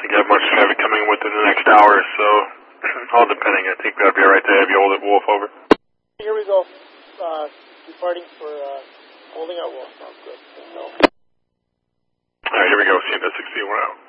think I have much traffic coming within the next hour or so. All depending. I think that'd be alright to have you hold it, Wolf, over. Here we go. Departing for holding out Wolf. Sounds good. Alright, here we go. CNS 61 out.